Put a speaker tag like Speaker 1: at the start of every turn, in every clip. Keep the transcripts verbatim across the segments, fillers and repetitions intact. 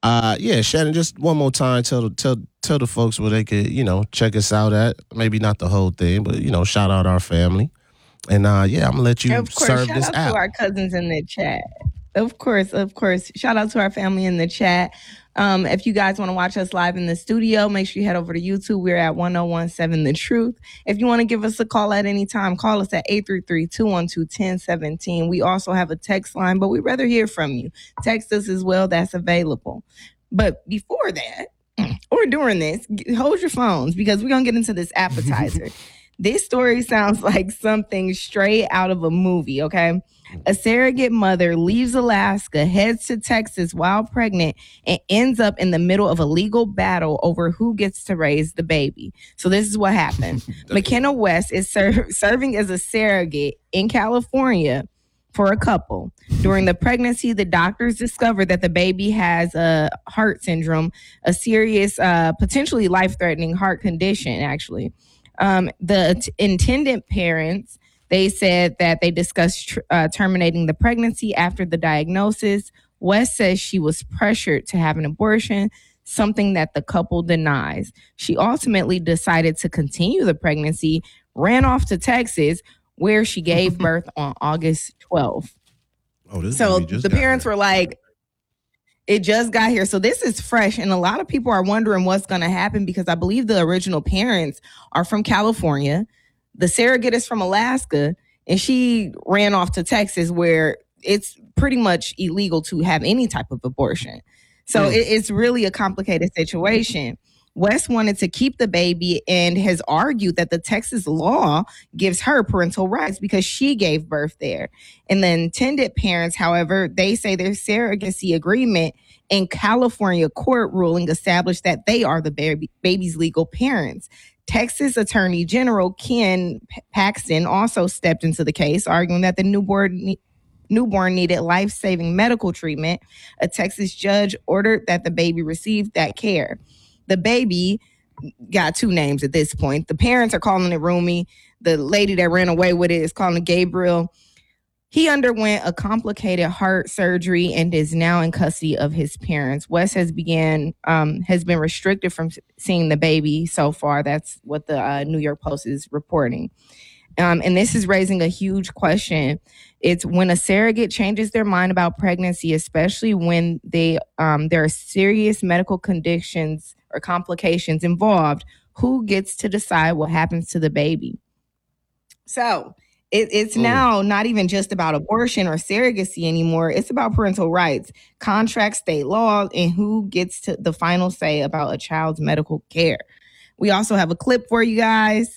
Speaker 1: Uh, yeah, Shannon, just one more time, tell the tell tell the folks where they could, you know, check us out at. Maybe not the whole thing, but you know, shout out our family. And uh, yeah, I'm gonna let you
Speaker 2: Of course,
Speaker 1: serve
Speaker 2: shout
Speaker 1: this
Speaker 2: out to
Speaker 1: out.
Speaker 2: our cousins in the chat. Of course, of course. Shout out to our family in the chat. Um, if you guys want to watch us live in the studio, make sure you head over to YouTube. We're at one oh one seven The Truth. If you want to give us a call at any time, call us at eight three three, two one two, one oh one seven. We also have a text line, but we'd rather hear from you. Text us as well. That's available. But before that, or during this, hold your phones because we're going to get into this appetizer. This story sounds like something straight out of a movie, okay? A surrogate mother leaves Alaska, heads to Texas while pregnant, and ends up in the middle of a legal battle over who gets to raise the baby. So this is what happened. McKenna West is ser- serving as a surrogate in California for a couple. During the pregnancy, the doctors discovered that the baby has a heart syndrome, a serious, uh, potentially life-threatening heart condition, actually. Um, the t- intended parents, they said that they discussed tr- uh, terminating the pregnancy after the diagnosis. West says she was pressured to have an abortion, something that the couple denies. She ultimately decided to continue the pregnancy, ran off to Texas, where she gave birth on August twelfth.
Speaker 1: Oh, this
Speaker 2: So
Speaker 1: movie just
Speaker 2: the
Speaker 1: got
Speaker 2: parents
Speaker 1: here.
Speaker 2: were like, it just got here. So this is fresh. And a lot of people are wondering what's going to happen because I believe the original parents are from California. The surrogate is from Alaska. And she ran off to Texas where it's pretty much illegal to have any type of abortion. So
Speaker 1: Mm.
Speaker 2: it, it's really a complicated situation. West wanted to keep the baby and has argued that the Texas law gives her parental rights because she gave birth there. And the intended parents, however, they say their surrogacy agreement in California court ruling established that they are the baby, baby's legal parents. Texas Attorney General Ken Paxton also stepped into the case, arguing that the newborn newborn needed life-saving medical treatment. A Texas judge ordered that the baby receive that care. The baby got two names at this point. The parents are calling it Rumi. The lady that ran away with it is calling it Gabriel. He underwent a complicated heart surgery and is now in custody of his parents. West has began um, has been restricted from seeing the baby so far. That's what the uh, New York Post is reporting. Um, and this is raising a huge question. It's when a surrogate changes their mind about pregnancy, especially when they um, there are serious medical conditions or complications involved, who gets to decide what happens to the baby? So it, it's mm. now not even just about abortion or surrogacy anymore. It's about parental rights, contract, state law, and who gets to the final say about a child's medical care. We also have a clip for you guys.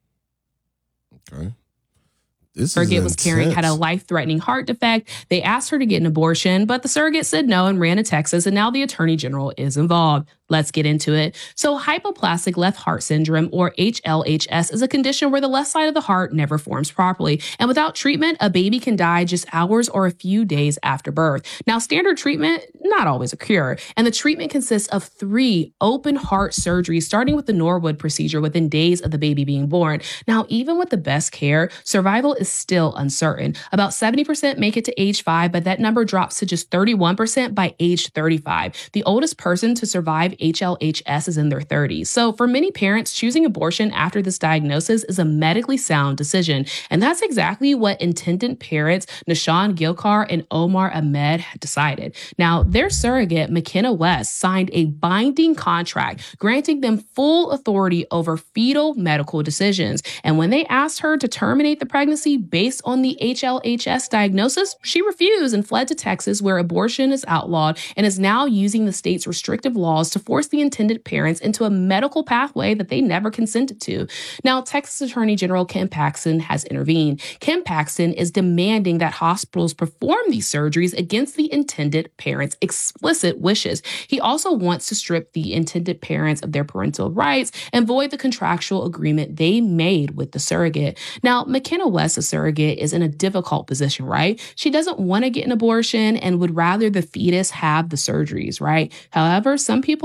Speaker 1: Okay. This
Speaker 3: surrogate was carrying had a life-threatening heart defect. They asked her to get an abortion, but the surrogate said no and ran to Texas, and now the attorney general is involved. Let's get into it. So hypoplastic left heart syndrome, or H L H S, is a condition where the left side of the heart never forms properly. And without treatment, a baby can die just hours or a few days after birth. Now, standard treatment, not always a cure. And the treatment consists of three open heart surgeries, starting with the Norwood procedure within days of the baby being born. Now, even with the best care, survival is still uncertain. About seventy percent make it to age five, but that number drops to just thirty-one percent by age thirty-five. The oldest person to survive H L H S is in their thirties. So for many parents, choosing abortion after this diagnosis is a medically sound decision. And that's exactly what intended parents Nishan Gilkar and Omar Ahmed decided. Now, their surrogate, McKenna West, signed a binding contract granting them full authority over fetal medical decisions. And when they asked her to terminate the pregnancy based on the H L H S diagnosis, she refused and fled to Texas, where abortion is outlawed, and is now using the state's restrictive laws to force the intended parents into a medical pathway that they never consented to. Now, Texas Attorney General Ken Paxton has intervened. Ken Paxton is demanding that hospitals perform these surgeries against the intended parents' explicit wishes. He also wants to strip the intended parents of their parental rights and void the contractual agreement they made with the surrogate. Now, McKenna West, a surrogate, is in a difficult position, right? She doesn't want to get an abortion and would rather the fetus have the surgeries, right? However, some people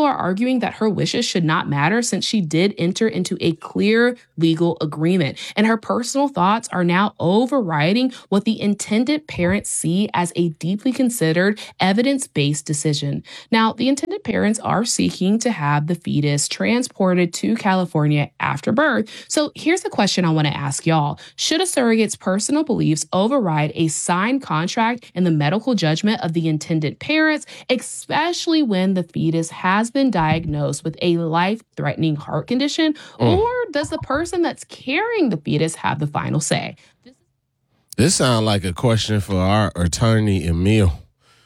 Speaker 3: are arguing that her wishes should not matter since she did enter into a clear legal agreement, and her personal thoughts are now overriding what the intended parents see as a deeply considered evidence-based decision. Now, the intended parents are seeking to have the fetus transported to California after birth. So here's a question I want to ask y'all. Should a surrogate's personal beliefs override a signed contract and the medical judgment of the intended parents, especially when the fetus has been diagnosed with a life-threatening heart condition? Mm. Or does the person that's carrying the fetus have the final say?
Speaker 1: This sounds like a question for our attorney, Emil.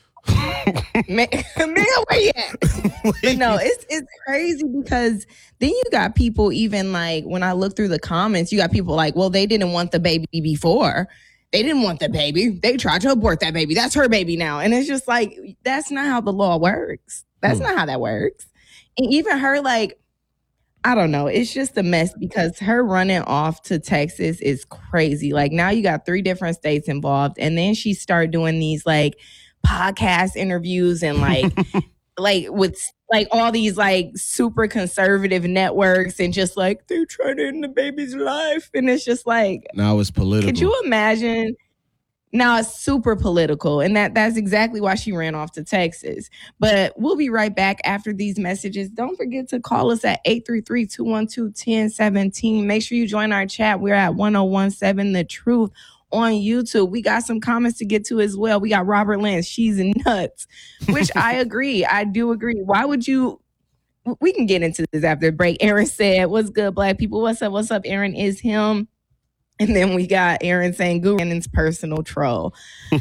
Speaker 2: Emil, where you at? But no, it's it's crazy because then you got people even like, when I look through the comments, you got people like, well, they didn't want the baby before. They didn't want the baby. They tried to abort that baby. That's her baby now. And it's just like, that's not how the law works. That's hmm. not how that works. And even her, like, I don't know. It's just a mess because her running off to Texas is crazy. Like, now you got three different states involved. And then she started doing these like podcast interviews and like, like with like all these like super conservative networks and just like, they're trying to end the baby's life. And it's just like,
Speaker 1: now it's political.
Speaker 2: Could you imagine? Now it's super political. And that that's exactly why she ran off to Texas. But we'll be right back after these messages. Don't forget to call us at eight three three, two one two, one zero one seven. Make sure you join our chat. We're at one oh one seven The Truth on YouTube. We got some comments to get to as well. We got Robert Lance, she's nuts, which I agree. I do agree. Why would you? We can get into this after the break. Aaron said, what's good, black people? What's up? What's up? Aaron is him. And then we got Aaron saying, Guru Brandon's personal troll.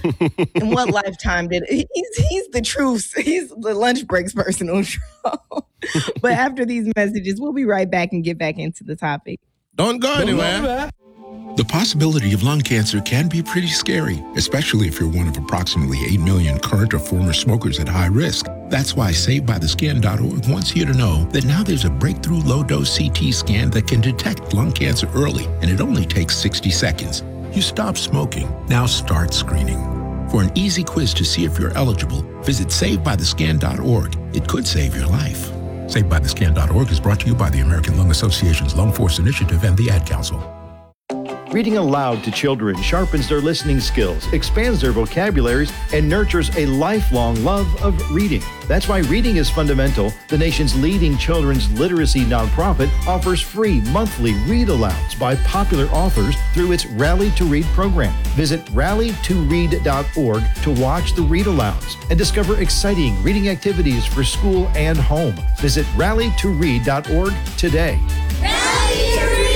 Speaker 2: In what lifetime did it? He's, he's the truth. He's the lunch break's personal troll. But after these messages, we'll be right back and get back into the topic.
Speaker 1: Don't go anywhere.
Speaker 4: The possibility of lung cancer can be pretty scary, especially if you're one of approximately eight million current or former smokers at high risk. That's why Saved By The Skin dot org wants you to know that now there's a breakthrough low-dose C T scan that can detect lung cancer early, and it only takes sixty seconds. You stop smoking, now start screening. For an easy quiz to see if you're eligible, visit Saved By The Skin dot org. It could save your life. Saved By The Skin dot org is brought to you by the American Lung Association's Lung Force Initiative and the Ad Council.
Speaker 5: Reading aloud to children sharpens their listening skills, expands their vocabularies, and nurtures a lifelong love of reading. That's why Reading is Fundamental, the nation's leading children's literacy nonprofit, offers free monthly read-alouds by popular authors through its Rally to Read program. Visit rally to read dot org to watch the read-alouds and discover exciting reading activities for school and home. Visit rally to read dot org today.
Speaker 6: Rally to Read!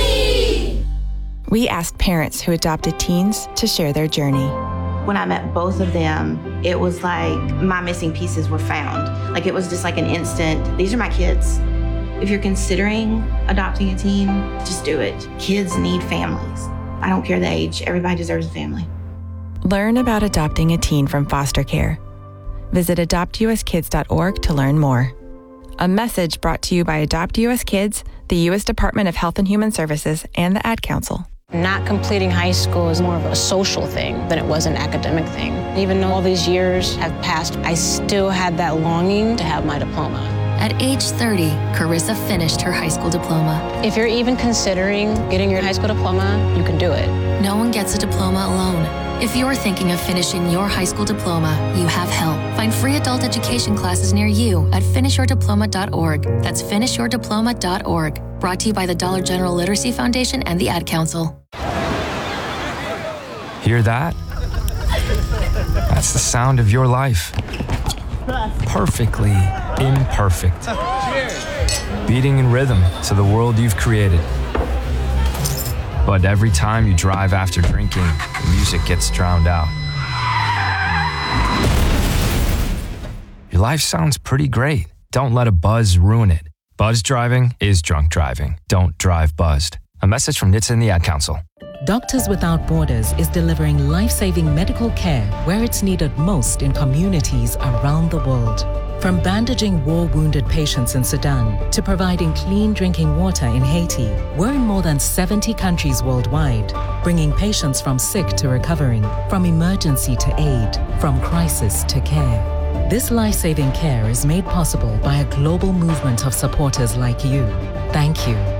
Speaker 7: We asked parents who adopted teens to share their journey.
Speaker 8: When I met both of them, it was like my missing pieces were found. Like it was just like an instant, these are my kids. If you're considering adopting a teen, just do it. Kids need families. I don't care the age, everybody deserves a family.
Speaker 7: Learn about adopting a teen from foster care. Visit adopt u s kids dot org to learn more. A message brought to you by Adopt U S Kids, the U S Department of Health and Human Services, and the Ad Council.
Speaker 9: Not completing high school is more of a social thing than it was an academic thing. Even though all these years have passed, I still had that longing to have my diploma.
Speaker 10: At age thirty, Carissa finished her high school diploma.
Speaker 9: If you're even considering getting your high school diploma, you can do it.
Speaker 10: No one gets a diploma alone. If you're thinking of finishing your high school diploma, you have help. Find free adult education classes near you at finish your diploma dot org. That's finish your diploma dot org. Brought to you by the Dollar General Literacy Foundation and the Ad Council.
Speaker 11: Hear that? That's the sound of your life. Perfectly imperfect. Beating in rhythm to the world you've created. But every time you drive after drinking, the music gets drowned out. Your life sounds pretty great. Don't let a buzz ruin it. Buzz driving is drunk driving. Don't drive buzzed. A message from N H T S A and the Ad Council.
Speaker 12: Doctors Without Borders is delivering life-saving medical care where it's needed most in communities around the world. From bandaging war-wounded patients in Sudan to providing clean drinking water in Haiti, we're in more than seventy countries worldwide, bringing patients from sick to recovering, from emergency to aid, from crisis to care. This life-saving care is made possible by a global movement of supporters like you. Thank you.